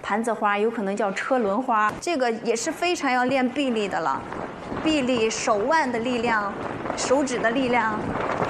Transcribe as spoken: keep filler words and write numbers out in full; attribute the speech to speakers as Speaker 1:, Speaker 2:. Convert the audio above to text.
Speaker 1: 盘子花，有可能叫车轮花，这个也是非常要练臂力的了。臂力、手腕的力量、手指的力量，